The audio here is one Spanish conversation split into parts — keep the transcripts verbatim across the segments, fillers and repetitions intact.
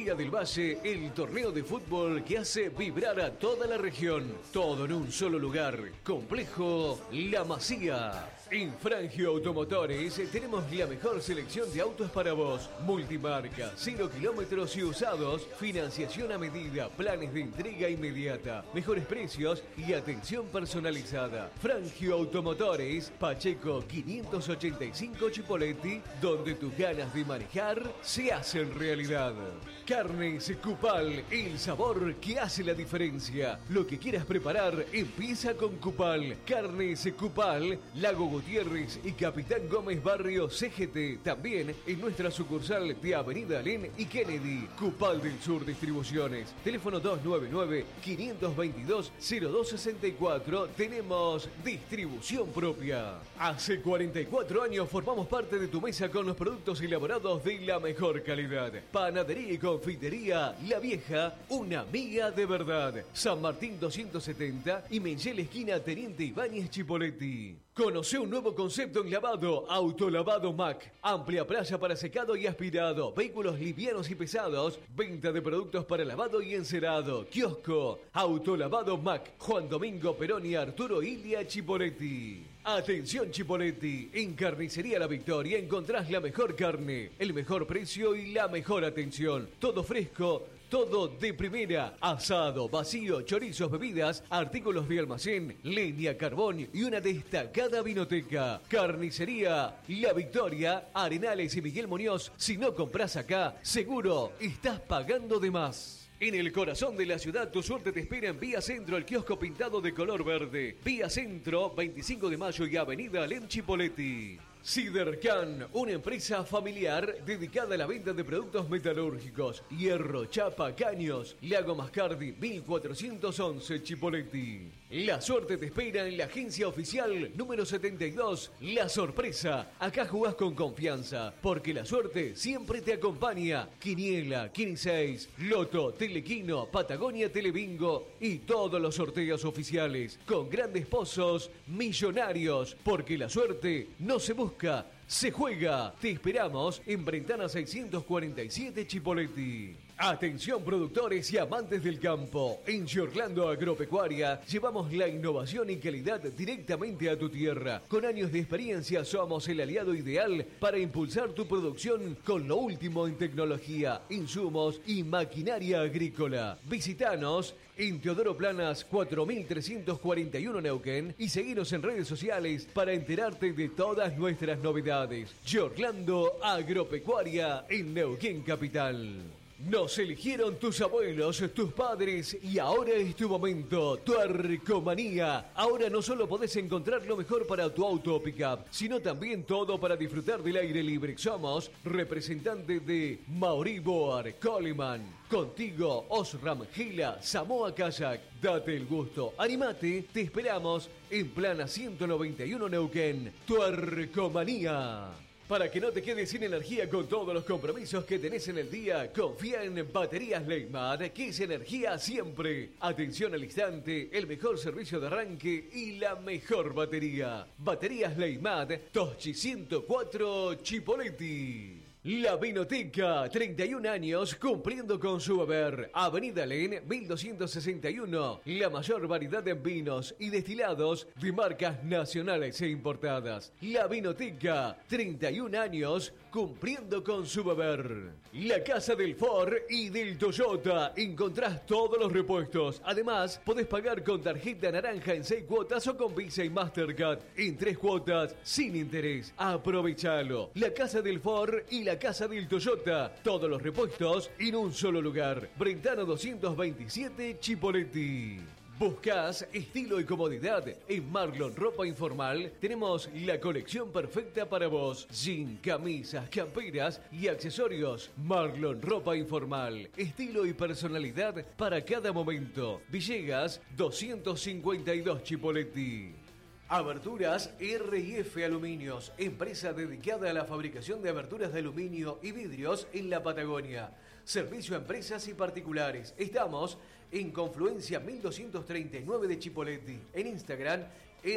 Liga del Valle, el torneo de fútbol que hace vibrar a toda la región. Todo en un solo lugar. Complejo La Masía. En Frangio Automotores tenemos la mejor selección de autos para vos. Multimarca, cero kilómetros y usados, financiación a medida, planes de entrega inmediata, mejores precios y atención personalizada. Frangio Automotores, Pacheco quinientos ochenta y cinco Chipoleti, donde tus ganas de manejar se hacen realidad. Carnes Cupal, el sabor que hace la diferencia. Lo que quieras preparar empieza con Cupal. Carnes Cupal, Lago Gutiérrez y Capitán Gómez Barrio C G T. También en nuestra sucursal de Avenida Alén y Kennedy. Cupal del Sur Distribuciones. Teléfono dos nueve nueve, cinco dos dos, cero dos seis cuatro. Tenemos distribución propia. Hace cuarenta y cuatro años formamos parte de tu mesa con los productos elaborados de la mejor calidad. Panadería y confitería La Vieja, una amiga de verdad. San Martín doscientos setenta y Menchel esquina Teniente Ibáñez Chipoleti. Conoce un nuevo concepto en lavado, Autolavado Mac. Amplia playa para secado y aspirado, vehículos livianos y pesados, venta de productos para lavado y encerado, kiosco, Autolavado Mac, Juan Domingo Perón y Arturo Ilia Chipoleti. Atención Chipoleti, en Carnicería La Victoria encontrás la mejor carne, el mejor precio y la mejor atención. Todo fresco, todo de primera. Asado, vacío, chorizos, bebidas, artículos de almacén, leña, carbón y una destacada vinoteca. Carnicería La Victoria, Arenales y Miguel Muñoz. Si no compras acá, seguro estás pagando de más. En el corazón de la ciudad, tu suerte te espera en Vía Centro, el kiosco pintado de color verde. Vía Centro, veinticinco de mayo y Avenida Alem Chipoleti. Sidercan, una empresa familiar dedicada a la venta de productos metalúrgicos, hierro, chapa, caños. Lago Mascardi, mil cuatrocientos once Chipoleti. La suerte te espera en la agencia oficial número setenta y dos, La Sorpresa. Acá jugás con confianza, porque la suerte siempre te acompaña. Quiniela, quince, Loto, Telequino, Patagonia Telebingo y todos los sorteos oficiales, con grandes pozos millonarios, porque la suerte no se busca, se juega. Te esperamos en Brentana seiscientos cuarenta y siete Chipoleti. Atención productores y amantes del campo. En Giorlando Agropecuaria llevamos la innovación y calidad directamente a tu tierra. Con años de experiencia somos el aliado ideal para impulsar tu producción con lo último en tecnología, insumos y maquinaria agrícola. Visítanos en Teodoro Planas cuatro mil trescientos cuarenta y uno Neuquén y seguinos en redes sociales para enterarte de todas nuestras novedades. Giorlando Agropecuaria en Neuquén Capital. Nos eligieron tus abuelos, tus padres y ahora es tu momento. Tu Arcomanía. Ahora no solo podés encontrar lo mejor para tu auto o pickup, sino también todo para disfrutar del aire libre. Somos representantes de Mauri Boar, Coleman. Contigo, Osram, Gila, Samoa Kayak. Date el gusto, animate, te esperamos en Plana ciento noventa y uno Neuquén. Tu Arcomanía. Para que no te quedes sin energía con todos los compromisos que tenés en el día, confía en Baterías Leymar, que es energía siempre. Atención al instante, el mejor servicio de arranque y la mejor batería. Baterías Leymar, Toschi ciento cuatro Chipoleti. La Vinoteca, treinta y un años cumpliendo con su haber. Avenida Alén, mil doscientos sesenta y uno. La mayor variedad en vinos y destilados de marcas nacionales e importadas. La Vinoteca, treinta y un años cumpliendo con su haber. La Casa del Ford y del Toyota. Encontrás todos los repuestos. Además, podés pagar con tarjeta naranja en seis cuotas o con Visa y Mastercard en tres cuotas sin interés. Aprovechalo. La Casa del Ford y la Casa del Toyota. Todos los repuestos en un solo lugar. Brentano doscientos veintisiete Chipoleti. ¿Buscás estilo y comodidad? En Marlon Ropa Informal tenemos la colección perfecta para vos. Jean, camisas, camperas y accesorios. Marlon Ropa Informal. Estilo y personalidad para cada momento. Villegas doscientos cincuenta y dos Chipoleti. Aberturas R y F Aluminios, empresa dedicada a la fabricación de aberturas de aluminio y vidrios en la Patagonia. Servicio a empresas y particulares. Estamos en Confluencia mil doscientos treinta y nueve de Chipoleti. En Instagram,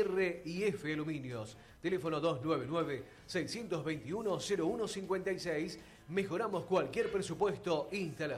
R y F Aluminios. Teléfono dos nueve nueve, seis dos uno, cero uno cinco seis. Mejoramos cualquier presupuesto. Instalación.